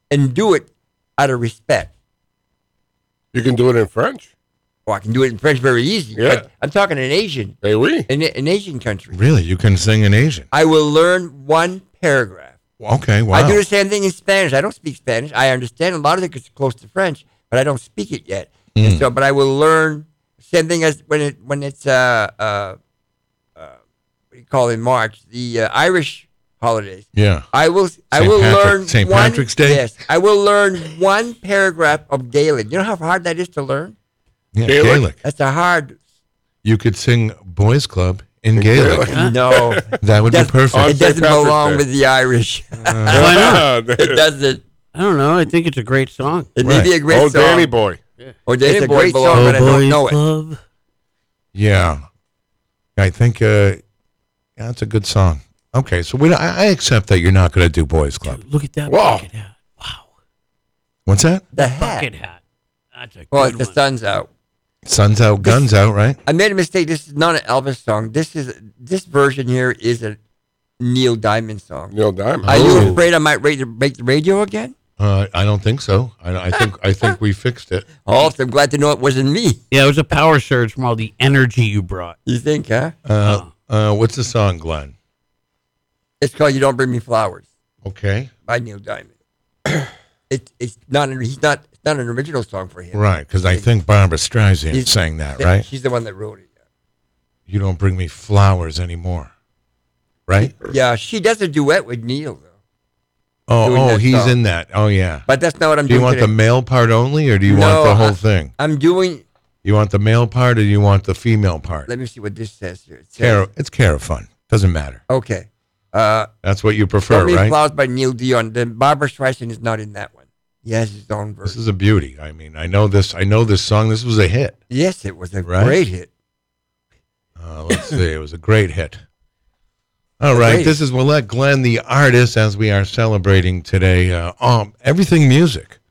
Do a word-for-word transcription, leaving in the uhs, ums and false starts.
and do it out of respect. You can do it in French. Oh, I can do it in French very easy. Yeah. But I'm talking in Asian, Hey, oui. in an Asian country. Really? You can sing in Asian? I will learn one paragraph. Okay, wow. I do the same thing in Spanish. I don't speak Spanish. I understand a lot of it because it's close to French, but I don't speak it yet. Mm. And so, but I will learn same thing as when it when it's uh uh, uh what do you call it in March, the uh, Irish holidays. Yeah. I will I Saint will Patrick- learn Saint one, Patrick's Day? Yes, I will learn one paragraph of Gaelic. You know how hard that is to learn? Yeah, Gaelic? Gaelic. That's a hard. You could sing Boys Club in Gaelic. No, That would be That's- perfect. On it Saint doesn't Patrick's belong Day. with the Irish. Why not? It doesn't. I don't know. I think it's a great song. It may Right. be a great Oh, song. Danny Boy. Or Danny It's a Boy great belong, song. but I don't Boys know it. Club. Yeah. I think uh, yeah, that's a good song. Okay, so we, I, I accept that you're not going to do Boys Club. Dude, look at that Wow. bucket hat. Wow. What's that? The hat. Bucket hat. That's a Well, good the one. sun's out. Sun's out, guns out, right? I made a mistake. This is not an Elvis song. This is this version here is a Neil Diamond song. Neil Diamond. Are you Oh. afraid I might rate the, break the radio again? Uh, I don't think so. I, I think I think we fixed it. Oh, so I'm glad to know it wasn't me. Yeah, it was a power surge from all the energy you brought. You think, huh? Uh, uh, what's the song, Glenn? It's called "You Don't Bring Me Flowers" Okay, by Neil Diamond. It, it's not. an- He's not. It's not an original song for him. right, because I think Barbara Streisand He's- sang that, Th- right? She's the one that wrote it. You don't bring me flowers anymore, right? Yeah, she does a duet with Neil though. Oh, doing oh, that he's song. in that. Oh, yeah. But that's not what I'm Do you doing want today. the male part only, or do you No, want the whole I- thing? I'm doing. You want the male part, or do you want the female part? Let me see what this says here. It says, Care, it's care of fun. Doesn't matter. okay. Uh, That's what you prefer, Don't Bring Me right? Flowers by Neil Dion. Then Barbara Streisand is not in that one. He has his own This version. is a beauty. I mean, I know this. I know this song. This was a hit. Yes, it was a Right? great hit. Uh, let's see. It was a great hit. All A right. great This is we'll let Glenn, the artist, as we are celebrating today. Uh, um, everything music.